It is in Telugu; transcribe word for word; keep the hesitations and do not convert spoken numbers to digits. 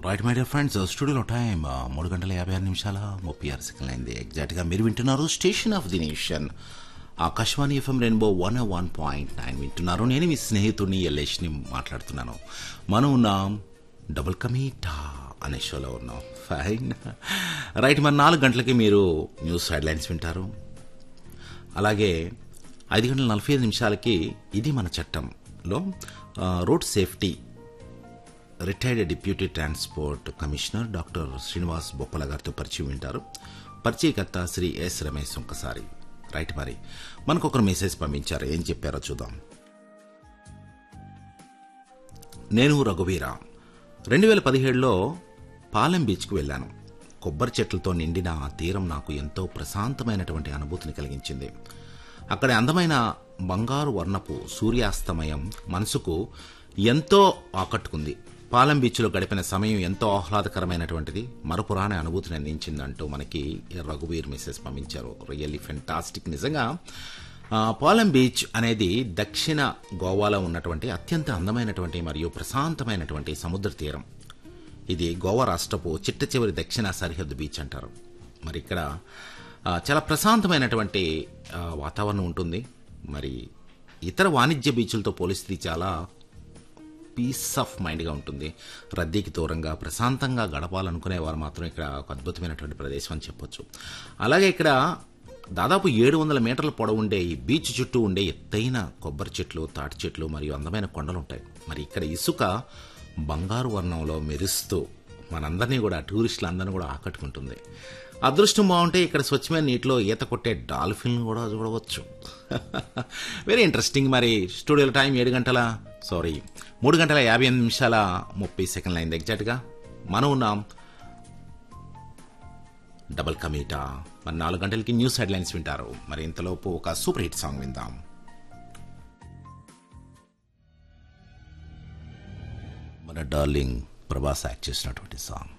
రైట్ మై డియర్ ఫ్రెండ్స్, స్టూడియోలో టైం మూడు గంటల యాభై ఆరు నిమిషాల ముప్పై ఆరు సెకండ్లు అయింది. ఎగ్జాక్ట్గా మీరు వింటున్నారు station of the nation Akashvani FM rainbow one one point nine వింటున్నారు. నేను మీ స్నేహితుడిని ఎల్లేష్ని మాట్లాడుతున్నాను. మనం ఉన్నాం డబుల్ కమీటా అనే షోలో ఉన్నాం. ఫైన్ రైట్, మరి నాలుగు గంటలకి మీరు న్యూస్ హెడ్లైన్స్ వింటారు. అలాగే ఐదు గంటల నలభై ఐదు నిమిషాలకి ఇది మన చట్టంలో road safety retired deputy transport commissioner doctor Srinivas Boppala గారితో పరిచయం వింటారు. పరిచయకర్త శ్రీ ఎస్ రమేష్ ఒక్కసారి. రైట్, మరి మనకు ఒకరు మెసేజ్ పంపించారు. ఏం చెప్పారో చూద్దాం. నేను రఘువీర రెండు వేల పదిహేడులో పాలెం బీచ్కు వెళ్ళాను. కొబ్బరి చెట్లతో నిండిన ఆ తీరం నాకు ఎంతో ప్రశాంతమైనటువంటి అనుభూతిని కలిగించింది. అక్కడి అందమైన బంగారు వర్ణపు సూర్యాస్తమయం మనసుకు ఎంతో ఆకట్టుకుంది. పాలెం బీచ్లో గడిపిన సమయం ఎంతో ఆహ్లాదకరమైనటువంటిది, మరపురాని అనుభూతిని అందించిందంటూ మనకి రఘువీర్ మెసేజ్ పంపించారు. Really fantastic. నిజంగా పాలెం బీచ్ అనేది దక్షిణ గోవాలో ఉన్నటువంటి అత్యంత అందమైనటువంటి మరియు ప్రశాంతమైనటువంటి సముద్ర తీరం. ఇది గోవా రాష్ట్రపు చిట్ట చివరి దక్షిణ సరిహద్దు బీచ్ అంటారు. మరి ఇక్కడ చాలా ప్రశాంతమైనటువంటి వాతావరణం ఉంటుంది. మరి ఇతర వాణిజ్య బీచ్లతో పోలిస్తే చాలా పీస్ ఆఫ్ మైండ్గా ఉంటుంది. రద్దీకి దూరంగా ప్రశాంతంగా గడపాలనుకునే వారు మాత్రం ఇక్కడ ఒక అద్భుతమైనటువంటి ప్రదేశం అని చెప్పొచ్చు. అలాగే ఇక్కడ దాదాపు ఏడు వందల మీటర్ల పొడవు ఉండే ఈ బీచ్ చుట్టూ ఉండే ఎత్తైన కొబ్బరి చెట్లు, తాటి చెట్లు మరియు అందమైన కొండలు ఉంటాయి. మరి ఇక్కడ ఇసుక బంగారు వర్ణంలో మెరుస్తూ మనందరినీ కూడా, టూరిస్టులందరినీ కూడా ఆకట్టుకుంటుంది. అదృష్టం బాగుంటే ఇక్కడ స్వచ్ఛమైన నీటిలో ఈత కొట్టే డాల్ఫిన్ కూడా చూడవచ్చు. Very interesting. మరి స్టూడియోలో టైం ఏడు గంటల సారీ మూడు గంటల యాభై ఎనిమిది నిమిషాల ముప్పై సెకండ్లు అయింది. ఎగ్జాక్ట్గా మనం ఉన్నాం డబల్ కమీటా. మరి నాలుగు గంటలకి న్యూస్ హెడ్లైన్స్ వింటారు. మరి ఇంతలోపు ఒక సూపర్ హిట్ సాంగ్ విందాం. మన డార్లింగ్ ప్రభాస్ యాక్ట్ చేసినటువంటి సాంగ్.